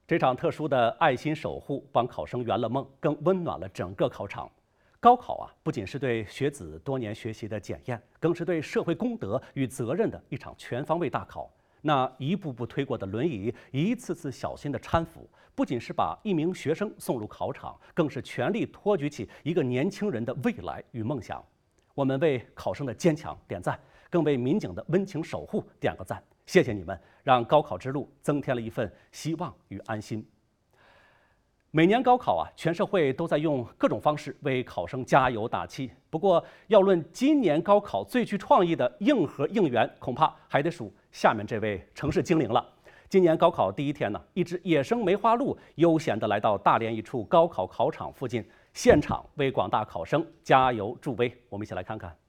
这场特殊的爱心守护帮考生圆了梦，更温暖了整个考场。高考啊，不仅是对学子多年学习的检验，更是对社会公德与责任的一场全方位大考。那一步步推过的轮椅，一次次小心的搀扶，不仅是把一名学生送入考场，更是全力托举起一个年轻人的未来与梦想。我们为考生的坚强点赞，更为民警的温情守护点个赞。谢谢你们，让高考之路增添了一份希望与安心。每年高考啊，全社会都在用各种方式为考生加油打气。不过，要论今年高考最具创意的硬核应援，恐怕还得数下面这位城市精灵了。今年高考第一天呢，一只野生梅花鹿悠闲地来到大连一处高考考场附近，现场为广大考生加油助威。我们一起来看看。